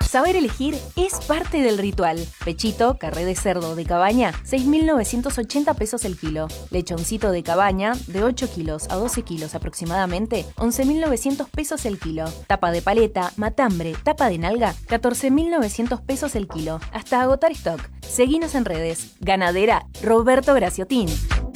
Saber elegir es parte del ritual. Pechito, carré de cerdo de cabaña, 6.980 pesos el kilo. Lechoncito de cabaña, de 8 kilos a 12 kilos aproximadamente, 11.900 pesos el kilo. Tapa de paleta, matambre, tapa de nalga, 14.900 pesos el kilo. Hasta agotar stock. Seguinos en redes. Ganadera Roberto Graciotín.